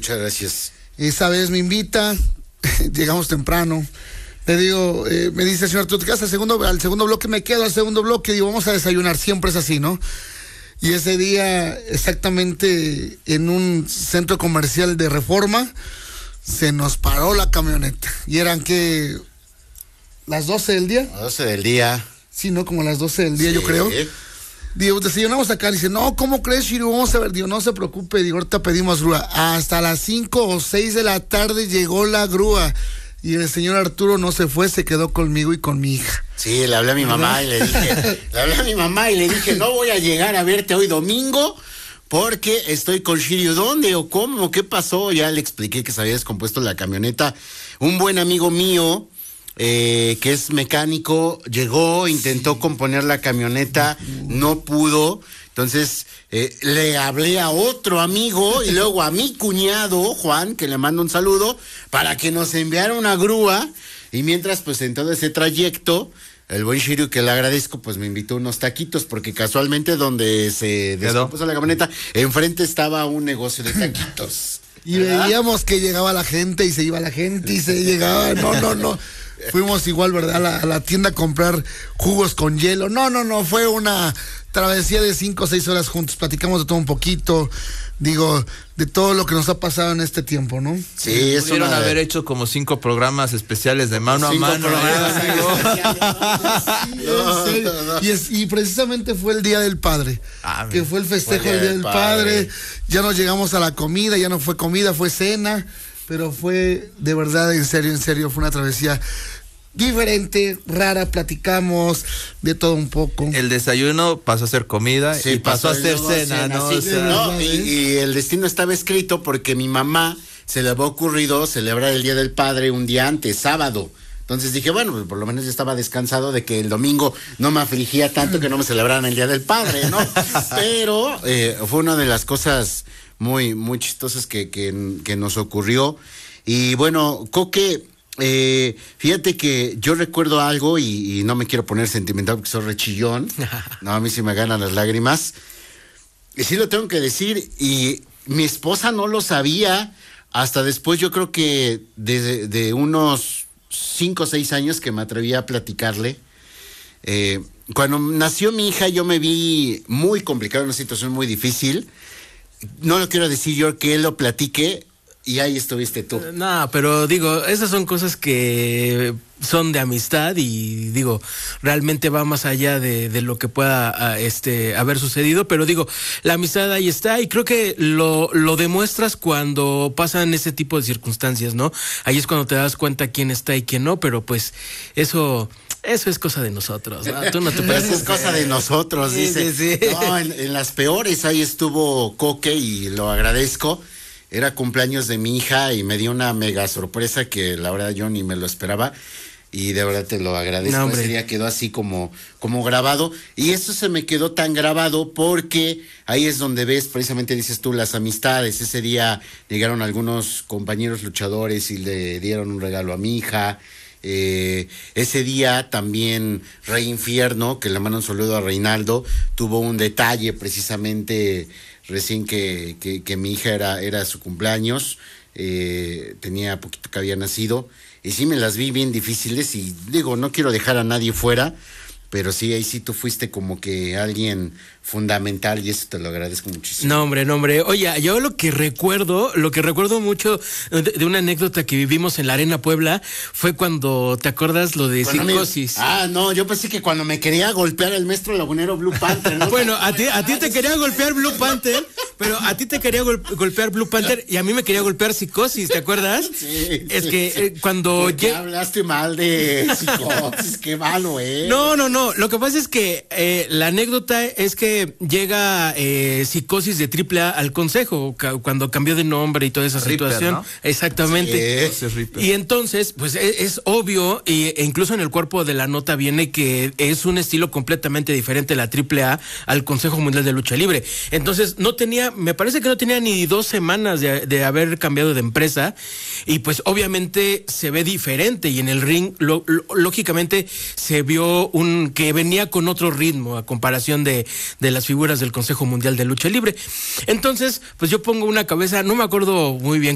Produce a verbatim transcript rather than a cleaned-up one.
Muchas gracias. Esa vez me invita, llegamos temprano. Le digo, eh, me dice, señor, ¿tú te quedas al segundo, al segundo bloque? Me quedo al segundo bloque. Digo, vamos a desayunar. Siempre es así, ¿no? Y ese día, exactamente en un centro comercial de Reforma, se nos paró la camioneta. Y eran que las doce del día. Las doce del día. Sí, ¿no? Como las doce del día, sí. Yo creo. Digo, desayunamos acá. Dice, no, ¿cómo crees, Shiro? Vamos a ver. Digo, no se preocupe. Digo, ahorita pedimos grúa. Hasta las cinco o seis de la tarde llegó la grúa. Y el señor Arturo no se fue, se quedó conmigo y con mi hija. Sí, le hablé a mi mamá y le dije, le hablé a mi mamá y le dije, no voy a llegar a verte hoy domingo porque estoy con Shiryu. ¿Dónde o cómo? ¿Qué pasó? Ya le expliqué que se había descompuesto la camioneta. Un buen amigo mío, eh, que es mecánico, llegó, intentó sí. componer la camioneta, no pudo. Entonces, eh, le hablé a otro amigo y luego a mi cuñado, Juan, que le mando un saludo, para que nos enviara una grúa. Y mientras, pues, en todo ese trayecto, el buen Shiryu, que le agradezco, pues, me invitó unos taquitos, porque casualmente donde se descompuso la camioneta, enfrente estaba un negocio de taquitos. Y ¿verdad? Veíamos que llegaba la gente y se iba la gente y se llegaba, no, no, no. Fuimos igual, ¿verdad? A la, a la tienda a comprar jugos con hielo. No, no, no, fue una travesía de cinco o seis horas juntos. Platicamos de todo un poquito, digo, de todo lo que nos ha pasado en este tiempo, ¿no? Sí, eso pudieron una... haber hecho como cinco programas especiales de mano cinco a mano. Sí, no, no, no. Y, es, y precisamente fue el Día del Padre, ah, que fue el festejo del Día del padre. padre. Ya nos llegamos a la comida, ya no fue comida, fue cena. Pero fue, de verdad, en serio, en serio, fue una travesía diferente, rara, platicamos de todo un poco. El desayuno pasó a ser comida sí, y pasó, pasó a ser cena, cena, ¿no? Sí, o sea, no y, y el destino estaba escrito porque mi mamá se le había ocurrido celebrar el Día del Padre un día antes, sábado. Entonces dije, bueno, pues por lo menos yo estaba descansado de que el domingo no me afligía tanto que no me celebraran el Día del Padre, ¿no? Pero eh, fue una de las cosas muy, muy chistosas que, que, que nos ocurrió. Y bueno, Coque, eh, fíjate que yo recuerdo algo y, y no me quiero poner sentimental porque soy rechillón. No, a mí sí me ganan las lágrimas. Y sí lo tengo que decir, y mi esposa no lo sabía hasta después, yo creo que de, de unos cinco o seis años que me atreví a platicarle. Eh, cuando nació mi hija yo me vi muy complicado, en una situación muy difícil. No lo quiero decir yo que él lo platique y ahí estuviste tú. No, pero digo, esas son cosas que son de amistad y digo, realmente va más allá de, de lo que pueda este haber sucedido, pero digo, la amistad ahí está y creo que lo, lo demuestras cuando pasan ese tipo de circunstancias, ¿no? Ahí es cuando te das cuenta quién está y quién no, pero pues eso... Eso es cosa de nosotros, ¿no? Tú no te puedes... Eso es cosa de nosotros, sí, dice. Sí, sí. No, en, en las peores ahí estuvo Coque y lo agradezco. Era cumpleaños de mi hija y me dio una mega sorpresa que la verdad yo ni me lo esperaba. Y de verdad te lo agradezco. No, ese día quedó así como, como grabado. Y eso se me quedó tan grabado porque ahí es donde ves, precisamente dices tú, las amistades. Ese día llegaron algunos compañeros luchadores y le dieron un regalo a mi hija. Eh, ese día también Rey Infierno, que le mando un saludo a Reinaldo, tuvo un detalle precisamente recién que, que, que mi hija era, era su cumpleaños, eh, tenía poquito que había nacido, y sí me las vi bien difíciles, y digo, no quiero dejar a nadie fuera, pero sí, ahí sí tú fuiste como que alguien fundamental y eso te lo agradezco muchísimo. No, hombre, no, hombre. Oye, yo lo que recuerdo, lo que recuerdo mucho de, de una anécdota que vivimos en la Arena Puebla fue cuando, ¿te acuerdas lo de psicosis? Me, ah, no, yo pensé que cuando me quería golpear el maestro lagunero Blue Panther, ¿no? Bueno, a ti, a ti te quería golpear Blue Panther, pero a ti te quería gol, golpear Blue Panther y a mí me quería golpear Psicosis, ¿te acuerdas? Sí, es sí, que sí. Eh, cuando... ¿Qué hablaste mal de Psicosis? Qué malo, ¿eh? No, no, no. Lo que pasa es que eh, la anécdota es que llega eh, Psicosis de Triple A al consejo ca- cuando cambió de nombre y toda esa Reaper, situación. ¿No? Exactamente. Sí, y entonces, pues es, es obvio, y, e incluso en el cuerpo de la nota viene que es un estilo completamente diferente la Triple A al Consejo Mundial de Lucha Libre. Entonces, no tenía, me parece que no tenía ni dos semanas de, de haber cambiado de empresa, y pues obviamente se ve diferente, y en el ring, lo, lo, lógicamente, se vio un que venía con otro ritmo a comparación de, de las figuras del Consejo Mundial de Lucha Libre. Entonces, pues yo pongo una cabeza, no me acuerdo muy bien